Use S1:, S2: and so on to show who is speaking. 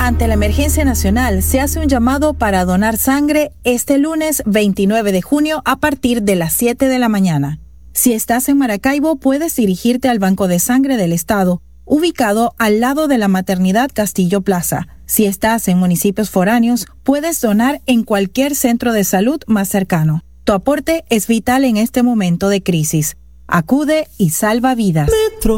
S1: Ante la emergencia nacional, se hace un llamado para donar sangre este lunes 29 de junio a partir de las 7 de la mañana. Si estás en Maracaibo, puedes dirigirte al Banco de Sangre del Estado, ubicado al lado de la Maternidad Castillo Plaza. Si estás en municipios foráneos, puedes donar en cualquier centro de salud más cercano. Tu aporte es vital en este momento de crisis. Acude y salva vidas.